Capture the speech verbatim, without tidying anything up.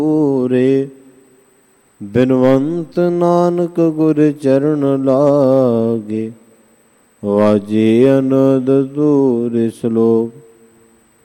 ਪੂਰੇ। ਬਿਨਵੰਤ ਨਾਨਕ ਗੁਰ ਚਰਨ ਲਾਗੇ, ਵਾਜੇ ਅਨੰਦ ਧੂਰ। ਸਲੋਕ